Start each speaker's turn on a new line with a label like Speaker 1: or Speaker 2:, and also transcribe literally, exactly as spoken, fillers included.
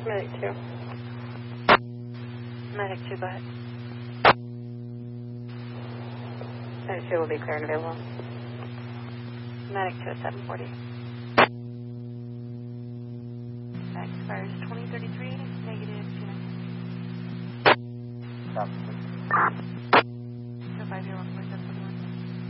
Speaker 1: Medic two.
Speaker 2: Medic two, go ahead.
Speaker 1: Medic two will be clear and available.
Speaker 2: Medic two at seven forty. That expires twenty thirty-three, negative two ninety.
Speaker 3: Stop.